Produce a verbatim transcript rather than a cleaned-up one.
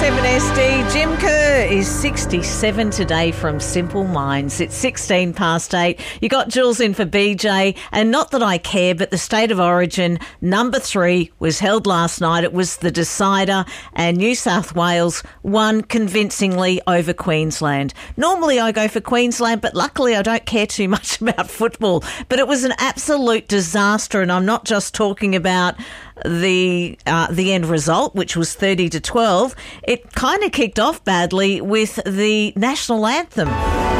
seven S D. Jim Kerr is sixty-seven today from Simple Minds. It's sixteen past eight. You got Jules in for B J, and not that I care, but the State of Origin number three was held last night. It was the decider, and New South Wales won convincingly over Queensland. Normally I go for Queensland, but luckily I don't care too much about football. But it was an absolute disaster, and I'm not just talking about the uh, the end result, which was thirty to twelve. It kind of kicked off badly with the national anthem.